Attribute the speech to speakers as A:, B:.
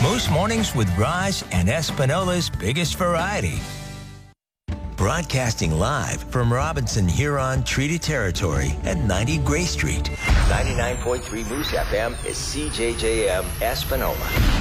A: Moose Mornings with Raj and Espinola's biggest variety. Broadcasting live from Robinson Huron Treaty Territory at 90 Gray Street. 99.3 Moose FM is CJJM Espinola.